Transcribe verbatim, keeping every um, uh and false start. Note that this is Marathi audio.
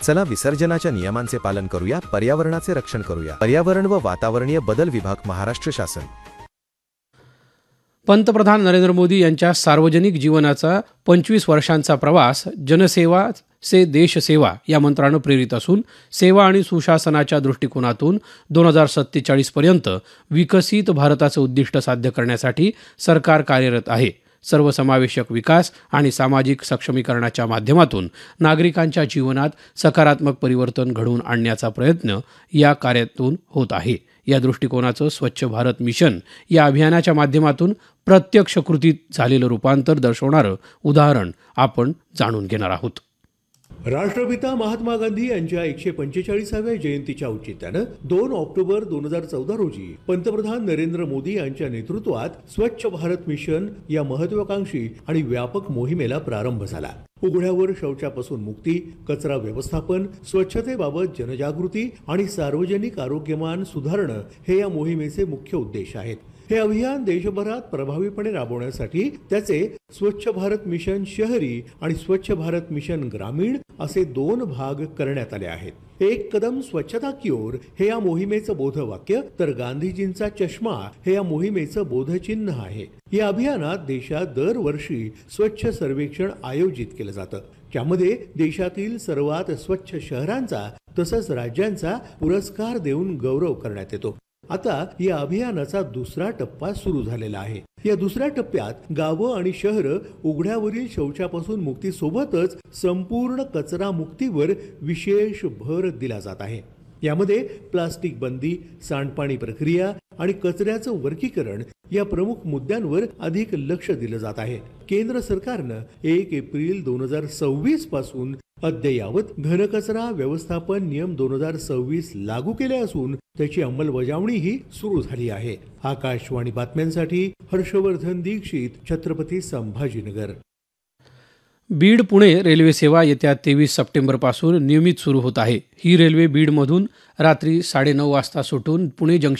चला विसर्जनाच्या नियमांचे पालन करूया, पर्यावरणाचे रक्षण करूया. पर्यावरण व वातावरणीय बदल विभाग, महाराष्ट्र शासन. पंतप्रधान नरेंद्र मोदी यांच्या सार्वजनिक जीवनाचा पंचवीस वर्षांचा प्रवास जनसेवा से देशसेवा या मंत्रानं प्रेरित असून सेवा आणि सुशासनाच्या दृष्टिकोनातून दोन हजार सत्तेचाळीसपर्यंत विकसित भारताचं उद्दिष्ट साध्य करण्यासाठी सरकार कार्यरत आहे. सर्वसमावेशक विकास आणि सामाजिक सक्षमीकरणाच्या माध्यमातून नागरिकांच्या जीवनात सकारात्मक परिवर्तन घडवून आणण्याचा प्रयत्न या कार्यातून होत आहे. या दृष्टिकोनाचं स्वच्छ भारत मिशन या अभियानाच्या माध्यमातून प्रत्यक्ष कृतीत झालेलं रूपांतर दर्शवणारं उदाहरण आपण जाणून घेणार आहोत. राष्ट्रपिता महात्मा गांधी यांच्या एकशे पंचेचाळीसाव्या जयंतीच्या औचित्यानं दोन ऑक्टोबर दोन हजार चौदा रोजी पंतप्रधान नरेंद्र मोदी यांच्या नेतृत्वात स्वच्छ भारत मिशन या महत्वाकांक्षी आणि व्यापक मोहिमेला प्रारंभ झाला. उघड्यावर शौचापासून मुक्ती, कचरा व्यवस्थापन, स्वच्छतेबाबत जनजागृती आणि सार्वजनिक आरोग्यमान सुधारणं हे या मोहिमेचे मुख्य उद्देश आहेत. हे अभियान देशभरात प्रभावीपणे राबवण्यासाठी त्याचे स्वच्छ भारत मिशन शहरी आणि स्वच्छ भारत मिशन ग्रामीण असे दोन भाग करण्यात आले आहेत. एक कदम स्वच्छता की ओर हे या मोहिमेचं बोधवाक्य, तर गांधीजींचा चष्मा हे या मोहिमेचं बोधचिन्ह आहे. या अभियानात देशात दरवर्षी स्वच्छ सर्वेक्षण आयोजित केलं जातं. त्यामध्ये देशातील सर्वात स्वच्छ शहरांचा तसंच राज्यांचा पुरस्कार देऊन गौरव करण्यात येतो. आता या अभियानाचा दुसरा टप्पा सुरू झालेला आहे. या दुसऱ्या टप्प्यात गावं आणि शहरं उघड्यावरील शौचापासून मुक्तीसोबतच संपूर्ण कचरा मुक्तीवर विशेष भर दिला जात आहे. यामध्ये प्लास्टिक बंदी, सांडपाणी प्रक्रिया आणि कचऱ्याचं वर्गीकरण या प्रमुख मुद्द्यांवर अधिक लक्ष दिलं जात आहे. केंद्र सरकारनं एक एप्रिल दोन हजार सव्वीस पासून अद्ययावत घनकचरा व्यवस्थापन नियम दोन हजार सव्वीस लागू केले असून त्याची अंमलबजावणीही सुरू झाली आहे. आकाशवाणी बातम्यांसाठी हर्षवर्धन दीक्षित, छत्रपती संभाजीनगर. बीड पुणे रेल्वे सेवा येत्या तेवीस सप्टेंबरपासून नियमित सुरू होत आहे. ही रेल्वे बीडमधून रात्री साडेनऊ वाजता सुटून पुणे जंक्शन